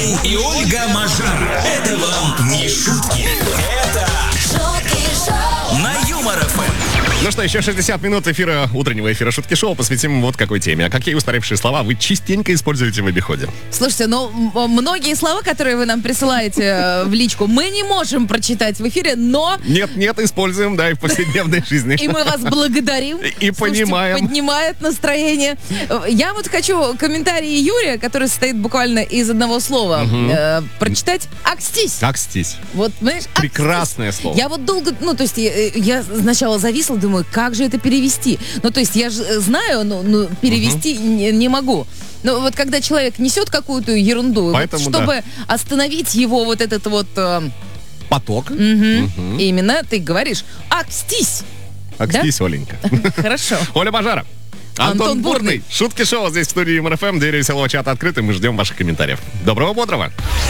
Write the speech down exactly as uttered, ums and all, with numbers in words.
И Ольга Мажара. Это вам не шутки. Это шутки шоу на Юмор ФМ. Ну что, еще шестьдесят минут эфира, утреннего эфира «Шутки шоу» посвятим вот какой теме. А какие устаревшие слова вы частенько используете в обиходе? Слушайте, ну, м- многие слова, которые вы нам присылаете э, в личку, мы не можем прочитать в эфире, но... Нет-нет, используем, да, и в повседневной жизни. И мы вас благодарим. И Слушайте, понимаем. Поднимает настроение. Я вот хочу комментарий Юрия, который состоит буквально из одного слова, э, прочитать. Акстись. Акстись. Вот, знаешь, акстись. Прекрасное слово. Я вот долго, ну, то есть я, я сначала зависла, думаю, как же это перевести? Ну, то есть я же знаю, но, но перевести uh-huh. не, не могу. Но вот когда человек несет какую-то ерунду, Поэтому, вот, чтобы да. остановить его вот этот вот... Э, Поток. Угу. Угу. Именно, ты говоришь, акстись. Акстись, да? Оленька. Хорошо. Оля Мажара. Антон, Антон Бурный. Шутки шоу здесь в студии Юмор ФМ. Двери веселого чата открыты. Мы ждем ваших комментариев. Доброго, бодрого.